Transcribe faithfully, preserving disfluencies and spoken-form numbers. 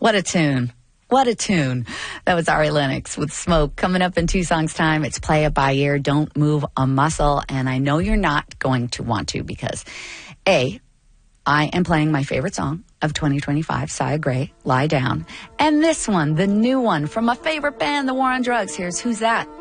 What a tune. What a tune. That was Ari Lennox with Smoke. Coming up in two songs' time, it's Play It By Ear, Don't Move a Muscle. And I know you're not going to want to because, A, I am playing my favorite song of twenty twenty-five, Sia Gray, Lie Down. And this one, the new one from my favorite band, The War on Drugs. Here's Who's That?